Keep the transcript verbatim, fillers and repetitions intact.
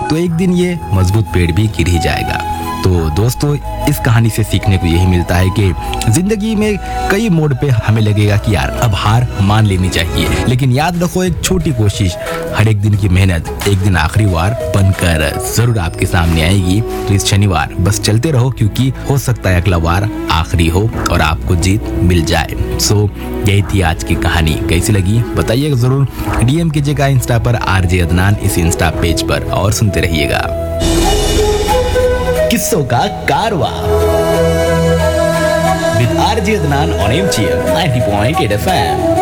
तो एक दिन ये मजबूत पेड़ भी गिर ही जाएगा। तो दोस्तों, इस कहानी से सीखने को यही मिलता है कि जिंदगी में कई मोड़ पे हमें लगेगा कि यार अब हार मान लेनी चाहिए, लेकिन याद रखो एक छोटी कोशिश, हर एक दिन की मेहनत एक दिन आखिरी वार बनकर जरूर आपके सामने आएगी। तो इस शनिवार बस चलते रहो, क्योंकि हो सकता है अगला वार आखिरी हो और आपको जीत मिल जाए। सो यही थी आज की कहानी। कैसी लगी बताइएगा जरूर, डीएम कीजिएगा इंस्टा पर आरजे अदनान इस इंस्टा पेज पर, और सुनते रहिएगा किस्सों का कारवां with RJ Adnan on MGM ninety point eight FM.